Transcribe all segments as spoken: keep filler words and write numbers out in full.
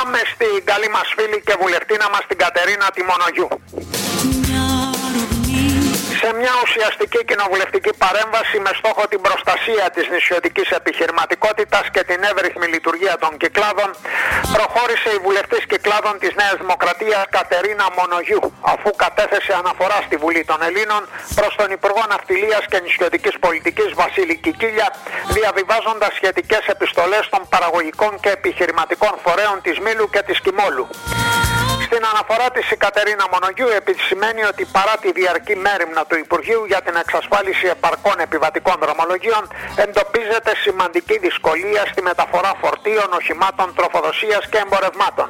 Πάμε στην καλή μας φίλη και βουλευτήνα μας, την Κατερίνα τη Μονογιού. Σε μια ουσιαστική κοινοβουλευτική παρέμβαση με στόχο την προστασία της νησιωτικής επιχειρηματικότητας και την εύρυθμη λειτουργία των κυκλάδων, προχώρησε η βουλευτής κυκλάδων της Νέας Δημοκρατίας Κατερίνα Μονογιού, αφού κατέθεσε αναφορά στη Βουλή των Ελλήνων προς τον Υπουργό Ναυτιλίας και Νησιωτικής Πολιτικής Βασίλη Κικίλια, διαβιβάζοντας σχετικές επιστολές των παραγωγικών και επιχειρηματικών φορέων της Μήλου και της Κιμόλου. Στην αναφορά της η Κατερίνα Μονογιού επισημαίνει ότι παρά τη διαρκή μέριμνα του Υπουργείου για την εξασφάλιση επαρκών επιβατικών δρομολογίων, εντοπίζεται σημαντική δυσκολία στη μεταφορά φορτίων, οχημάτων, τροφοδοσίας και εμπορευμάτων.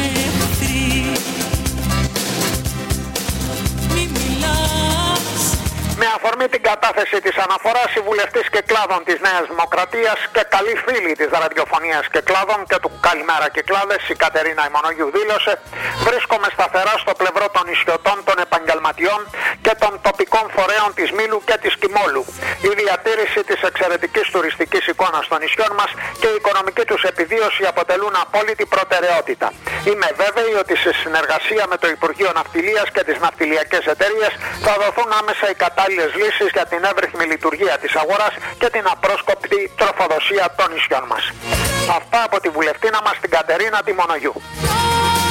Με αφορμή την κατάθεση της αναφοράς, η βουλευτής Κυκλάδων της Νέας Δημοκρατίας και καλή φίλη της ραδιοφωνίας Κυκλάδων και του Καλημέρα Κυκλάδες, η Κατερίνα Μονογιού, δήλωσε: «Βρίσκομαι σταθερά στο πλευρό των νησιωτών, των επαγγελματιών και των τοπικών φορέων της Μήλου και της Κιμόλου. Η διατήρηση της εξαιρετικής τουριστικής εικόνας των νησιών μας και η οικονομική τους επιβίωση αποτελούν απόλυτη προτεραιότητα. Είμαι βέβαιη ότι σε συνεργασία με το Υπουργείο Ναυτιλίας και τις ναυτιλιακές εταιρείες θα δοθούν άμεσα οι κατάλληλες λύσεις για την εύρυθμη λειτουργία της αγοράς και την απρόσκοπτη τροφοδοσία των νησιών μας». Αυτά από τη βουλευτήνα μας, την Κατερίνα τη Μονογιού.